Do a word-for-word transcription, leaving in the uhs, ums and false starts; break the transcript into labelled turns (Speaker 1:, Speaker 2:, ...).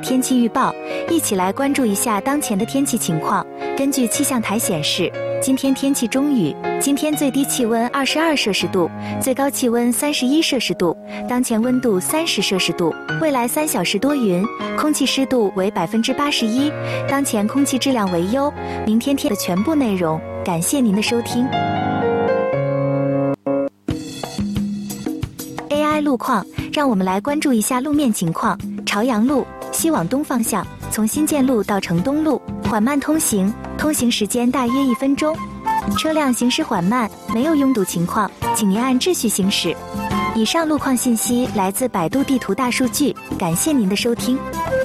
Speaker 1: 天气预报，一起来关注一下当前的天气情况。根据气象台显示，今天天气中雨，今天最低气温二十二摄氏度，最高气温三十一摄氏度，当前温度三十摄氏度。未来三小时多云，空气湿度为百分之八十一，当前空气质量为优。明天天的全部内容，感谢您的收听。A I 路况，让我们来关注一下路面情况。朝阳路西往东方向，从新建路到城东路缓慢通行，通行时间大约一分钟，车辆行驶缓慢，没有拥堵情况，请您按秩序行驶。以上路况信息来自百度地图大数据，感谢您的收听。